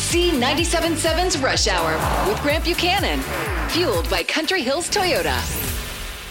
C97.7's Rush Hour with Grant Buchanan. Fueled by Country Hills Toyota.